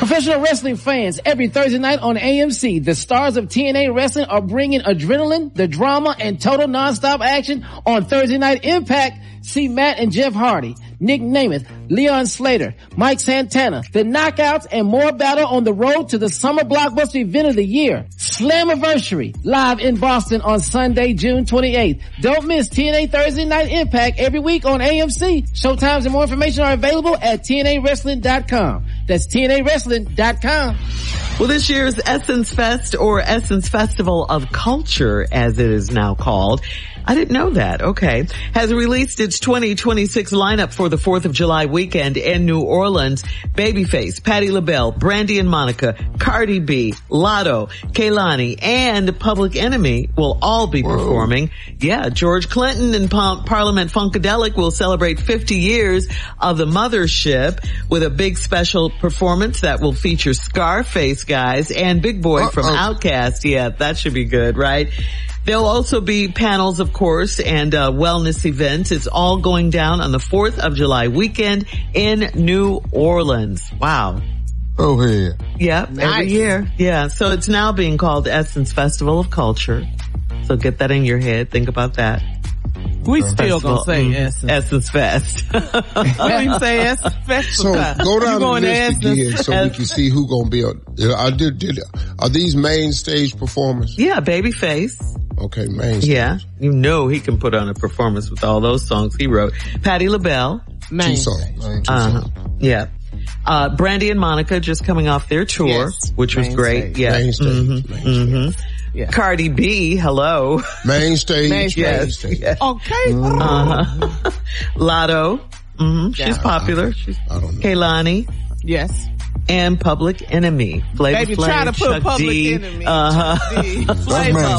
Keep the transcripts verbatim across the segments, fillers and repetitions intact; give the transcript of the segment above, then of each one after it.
Professional wrestling fans, every Thursday night on A M C, the stars of T N A Wrestling are bringing adrenaline, the drama, and total nonstop action on Thursday Night Impact. See Matt and Jeff Hardy, Nick Namath, Leon Slater, Mike Santana, the Knockouts, and more battle on the road to the summer blockbuster event of the year, Slammiversary, live in Boston on Sunday, June twenty-eighth. Don't miss T N A Thursday Night Impact every week on A M C. Showtimes and more information are available at T N A wrestling dot com. That's T N A wrestling dot com. Well, this year's Essence Fest, or Essence Festival of Culture, as it is now called, I didn't know that. Okay. Has released its twenty twenty-six lineup for the fourth of July weekend in New Orleans. Babyface, Patti LaBelle, Brandy and Monica, Cardi B, Lotto, Kehlani, and Public Enemy will all be Whoa. performing. Yeah, George Clinton and pa- Parliament Funkadelic will celebrate fifty years of the mothership with a big special performance that will feature Scarface, guys, and Big Boy Uh-oh. from Outkast. Yeah, that should be good, right? There'll also be panels, of course, and uh, wellness events. It's all going down on the fourth of July weekend in New Orleans. Wow. Oh, yeah. Yep, nice. Every year. Yeah, so it's now being called Essence Festival of Culture. So get that in your head. Think about that. We still gonna say mm, Essence. Essence Fest. I don't even say Essence Fest. So go down the list again so we can see who gonna be. I did, did. Are these main stage performers? Yeah, Babyface. Okay, main stage. Yeah, you know he can put on a performance with all those songs he wrote. Patti LaBelle. Main two songs. Main two uh, songs. Yeah. Uh, Brandy and Monica just coming off their tour, yes. which main was great. Stage. Yeah. Main stage. Mm-hmm. Main mm-hmm. stage. Yeah. Cardi B, hello. Main stage. Main stage. Yes. Stage. yes. Okay. Mm-hmm. Uh-huh. Lotto. Mm-hmm. She's yeah, popular. I, She's I don't know. Kehlani. Yes. And Public Enemy. Flavor Baby, Flav, try to put Chuck Public D. Enemy. Uh-huh. That's main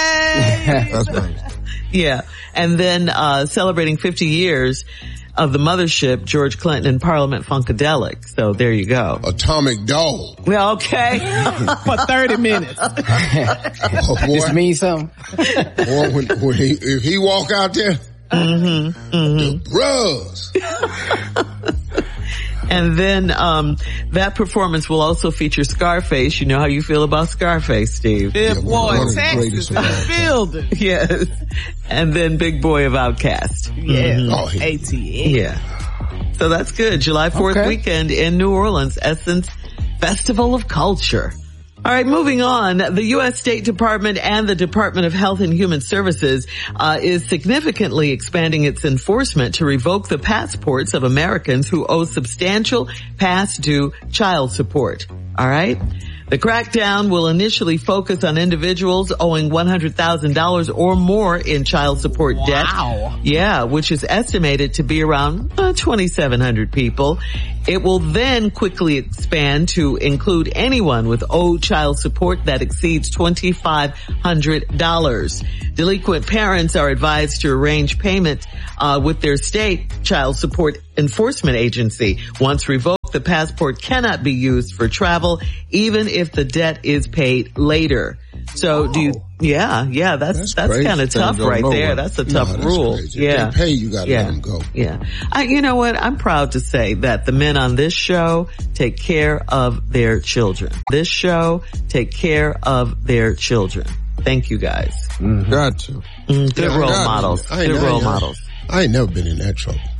stage. That's main stage. Yeah. And then, uh, celebrating fifty years of the mothership, George Clinton and Parliament Funkadelic. So there you go. Atomic Dog. Well, okay. For thirty minutes. Oh, boy. This means something. Boy, when, when he, if he walk out there, mm-hmm, mm-hmm. the bros. And then, um, that performance will also feature Scarface. You know how you feel about Scarface, Steve. Big yeah, boy, Texas in the building. Yes. And then Big Boy of Outkast. Yeah. Mm-hmm. Oh, A T M. Yeah. So that's good. July fourth okay. weekend in New Orleans, Essence Festival of Culture. All right, moving on. The U S State Department and the Department of Health and Human Services uh, is significantly expanding its enforcement to revoke the passports of Americans who owe substantial past due child support. All right? The crackdown will initially focus on individuals owing one hundred thousand dollars or more in child support wow. debt. Wow. Yeah, which is estimated to be around uh, twenty-seven hundred people. It will then quickly expand to include anyone with owed child support that exceeds twenty-five hundred dollars. Delinquent parents are advised to arrange payment uh, with their state child support enforcement agency. Once revoked, the passport cannot be used for travel, even if the debt is paid later. So oh. do you, yeah, yeah, that's, that's, that's kind of tough right there. That's a tough no, rule. Crazy. Yeah. If they pay, you gotta yeah. let them go. Yeah. I, you know what? I'm proud to say that the men on this show take care of their children. This show take care of their children. Thank you guys. Mm-hmm. Got to. Mm, good yeah, role models. Good role models. I ain't never been in that trouble.